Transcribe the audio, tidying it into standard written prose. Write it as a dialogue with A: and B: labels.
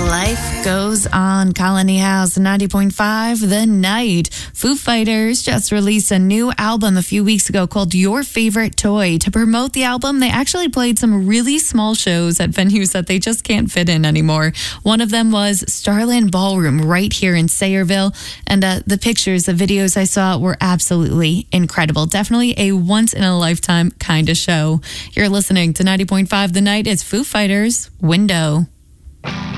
A: Life goes on. Colony House 90.5 The Night. Foo Fighters just released a new album a few weeks ago called Your Favorite Toy. To promote the album, they actually played some really small shows at venues that they just can't fit in anymore. One of them was Starland Ballroom right here in Sayreville. And the pictures, the videos I saw were absolutely incredible. Definitely a once-in-a-lifetime kind of show. You're listening to 90.5 The Night. It's Foo Fighters, Window.